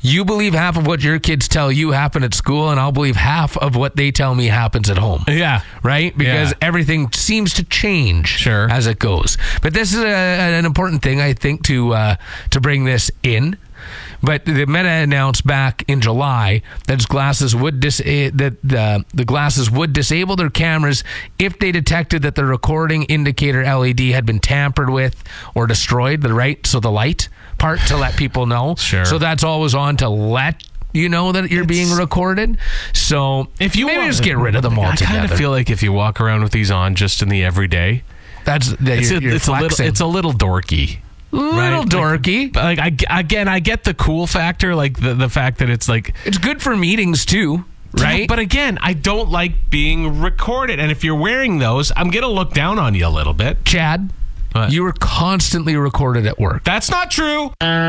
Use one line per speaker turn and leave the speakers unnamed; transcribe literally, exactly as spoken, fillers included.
You believe half of what your kids tell you happen at school, and I'll believe half of what they tell me happens at home.
Yeah.
Right? Because
Yeah.
everything seems to change
Sure.
as it goes. But this is a, an important thing, I think, to uh, to bring this in. But the Meta announced back in July that glasses would dis- eh, that the, the glasses would disable their cameras if they detected that the recording indicator L E D had been tampered with or destroyed. The right, so the light part to let people know.
Sure.
So that's always on to let you know that you're
It's-
being recorded. So
If you
maybe
want-
just get rid of them
I
altogether.
kind of feel like if you walk around with these on just in the everyday,
that's that
it's,
you're,
a,
you're
it's a little
flexing.
it's a little dorky.
little
right?
dorky.
But like I, again, I get the cool factor, like the, the fact that it's like
It's good for meetings too, right?
Yeah, but again, I don't like being recorded. And if you're wearing those, I'm gonna look down on you a little bit.
Chad,
What?
you were constantly recorded at work.
That's not true.